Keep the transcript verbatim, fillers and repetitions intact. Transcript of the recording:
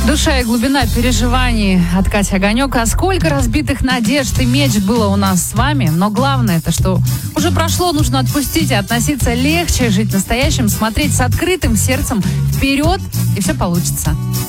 Душа и глубина переживаний от Кати Огонек. А сколько разбитых надежд и мечт было у нас с вами. Но главное, это что уже прошло, нужно отпустить и относиться легче, жить настоящим, смотреть с открытым сердцем вперед, и все получится.